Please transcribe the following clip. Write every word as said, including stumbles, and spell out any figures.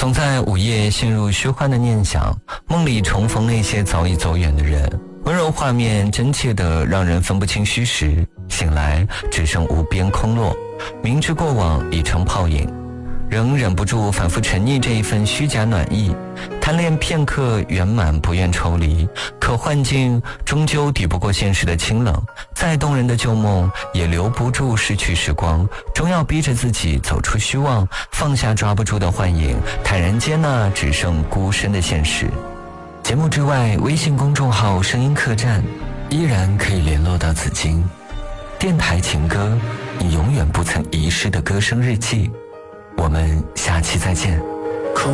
总在午夜陷入虚幻的念想，梦里重逢那些早已走远的人，温柔画面真切的让人分不清虚实，醒来只剩无边空落，明知过往已成泡影，仍忍不住反复沉溺这一份虚假暖意，贪恋片刻圆满，不愿抽离，可幻境终究抵不过现实的清冷，再动人的旧梦也留不住逝去时光，终要逼着自己走出虚妄，放下抓不住的幻影，坦然接纳只剩孤身的现实。节目之外，微信公众号声音客栈依然可以联络到紫金。电台情歌，你永远不曾遗失的歌声日记。我们下期再见。